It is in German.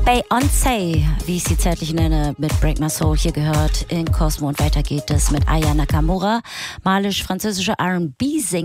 Beyoncé, wie ich sie zärtlich nenne, mit Break My Soul hier gehört in Cosmo, und weiter geht es mit Aya Nakamura, malisch-französische R&B-Sängerin.